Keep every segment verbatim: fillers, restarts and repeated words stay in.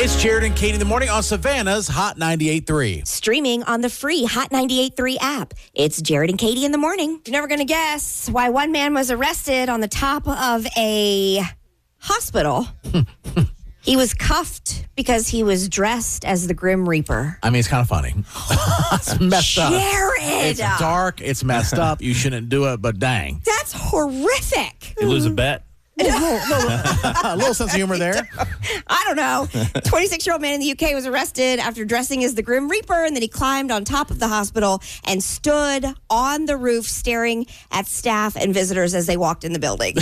It's Jared and Katie in the morning on Savannah's Hot ninety-eight point three. Streaming on the free Hot ninety-eight point three app. It's Jared and Katie in the morning. You're never going to guess why one man was arrested on the top of a hospital. He was cuffed because he was dressed as the Grim Reaper. I mean, it's kind of funny. It's messed up. Jared! It's dark. It's messed up. You shouldn't do it, but dang. That's horrific. You lose a bet? A little, little, a little sense of humor there. I don't know. twenty-six-year-old man in the U K was arrested after dressing as the Grim Reaper, and then he climbed on top of the hospital and stood on the roof staring at staff and visitors as they walked in the building.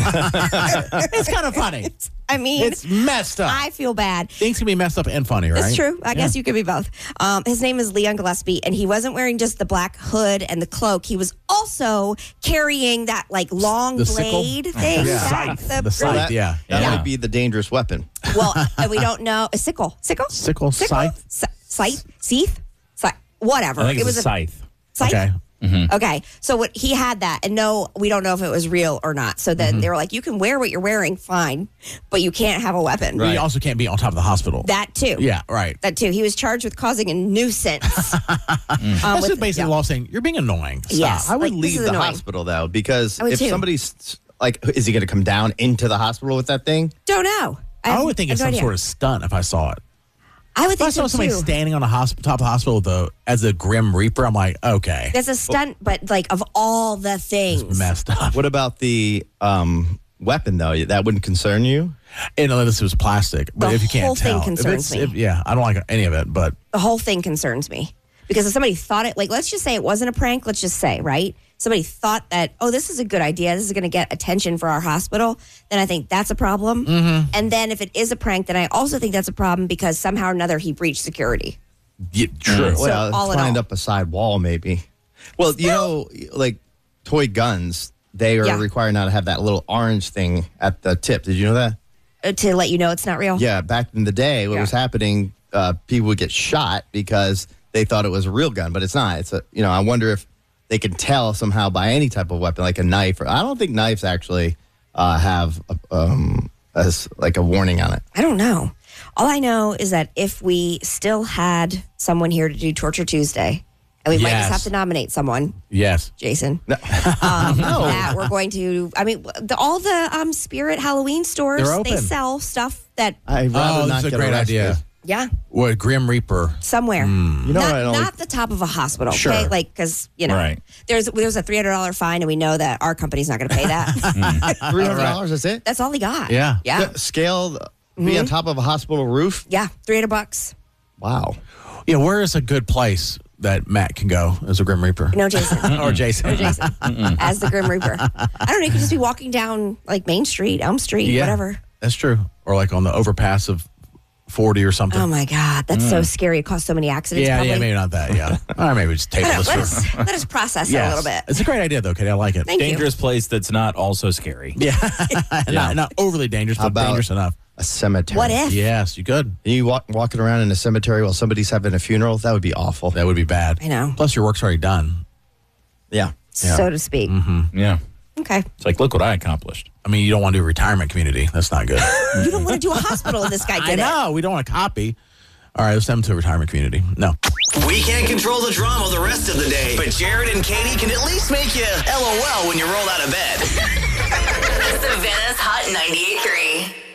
It's kind of funny. I mean, It's messed up. I feel bad. Things can be messed up and funny, right? It's true. I Yeah. guess you could be both. Um, his name is Leon Gillespie, and he wasn't wearing just the black hood and the cloak. He was also carrying that like long The sickle? blade thing. Yeah. that Scythe. the- The scythe, that, yeah. That Yeah. might be the dangerous weapon. Well, uh, we don't know. A sickle. Sickle? Sickle, scythe? S- Scythe? Seath? Scythe? Whatever. I think it it's was a scythe. Scythe? Okay. Okay, so what he had that, and no, we don't know if it was real or not. So then they were like, "You can wear what you're wearing, fine, but you can't have a weapon." But you also can't be on top of the hospital. That too. Yeah, right. That too. He was charged with causing a nuisance. um, That's with- just basically yeah. the law saying, you're being annoying. Stop. Yes. I would Like, this leave is the annoying. hospital, though, because I would if too. somebody's, like, is he going to come down into the hospital with that thing? Don't know. I have- would think I it's have some no sort idea. of stunt if I saw it. I would If I think saw so somebody too. standing on the hosp- top of the hospital with the, as a Grim Reaper, I'm like, okay. That's a stunt, but like of all the things. Messed up. What about the um, weapon, though? That wouldn't concern you? And unless it was plastic. But The if you can't whole thing tell. concerns if it's, me. If, yeah, I don't like any of it, but The whole thing concerns me because if somebody thought it, like, let's just say it wasn't a prank. Let's just say, right? Somebody thought that, oh, this is a good idea. This is going to get attention for our hospital. Then I think that's a problem. Mm-hmm. And then if it is a prank, then I also think that's a problem because somehow or another he breached security. yeah, true. So, well, all in climbed all. up a side wall, maybe. Well, you know, like toy guns, they are Yeah. required now to have that little orange thing at the tip. Did you know that? Uh, to let you know it's not real. Yeah, back in the day, what Yeah. was happening, uh, people would get shot because they thought it was a real gun, but it's not. It's a, you know, I wonder if they can tell somehow by any type of weapon, like a knife. Or I don't think knives actually uh, have a, um, a s like a warning on it. I don't know. All I know is that if we still had someone here to do Torture Tuesday, and we might Yes. just have to nominate someone, Yes. Jason, um, that we're going to, I mean, the, all the um, Spirit Halloween stores, They're open. they sell stuff that, I'd rather Oh, not that's a get great arrested. idea. yeah, What, Grim Reaper? somewhere. You know not, what I don't not the top of a hospital, okay? Sure. Like, because, you know, Right. there's there's a three hundred dollars fine, and we know that our company's not going to pay that. three hundred dollars, that's it? That's all he got. Yeah. Yeah. The scale, be on top of a hospital roof? Yeah. three hundred bucks. Wow. Yeah, where is a good place that Matt can go as a Grim Reaper? No, Jason. or Jason. Or Jason as the Grim Reaper. I don't know. You could just be walking down like Main Street, Elm Street, Yeah, whatever. That's true. Or like on the overpass of forty or something. Oh my God, that's so scary. It caused so many accidents. yeah, probably. yeah, maybe not that. Yeah. Or maybe just table I don't this know, for. let, us, let us process it a little bit. It's a great idea, though, Katie. I like it. Thank Dangerous place that's not also scary. Yeah. not, not overly dangerous, How but about- dangerous enough. A cemetery. you. What if? Yes, you could. You walk, walking around in a cemetery while somebody's having a funeral? That would be awful. That would be bad. I know. Plus, your work's already done. Yeah. So to speak. Yeah. Okay. It's like, look what I accomplished. I mean, you don't want to do a retirement community. That's not good. You don't want to do a hospital, and this guy I did it. know. We don't want to copy. All right, let's send them to a retirement community. No. We can't control the drama the rest of the day, but Jared and Katie can at least make you LOL when you roll out of bed. Savannah's Hot ninety-eight point three.